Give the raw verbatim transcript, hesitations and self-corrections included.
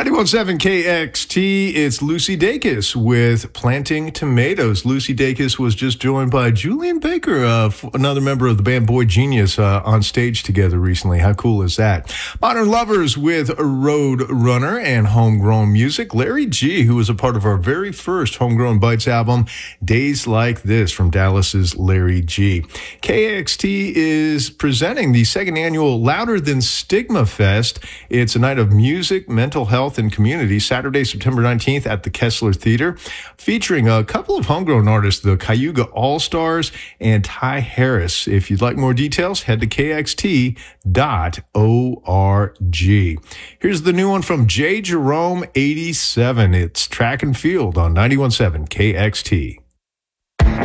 ninety-one point seven K X T, it's Lucy Dacus with Planting Tomatoes. Lucy Dacus was just joined by Julian Baker, uh, another member of the band Boy Genius, uh, on stage together recently. How cool is that? Modern Lovers with Road Runner and Homegrown Music. Larry G, who was a part of our very first Homegrown Bites album, Days Like This, from Dallas's Larry G. K X T is presenting the second annual Louder Than Stigma Fest. It's a night of music, mental health, and community, Saturday, September nineteenth at the Kessler Theater, featuring a couple of homegrown artists, the Cayuga All-Stars and Ty Harris. If you'd like more details, head to K X T dot org. Here's the new one from J. Jerome eighty-seven. It's Track and Field on ninety-one point seven K X T.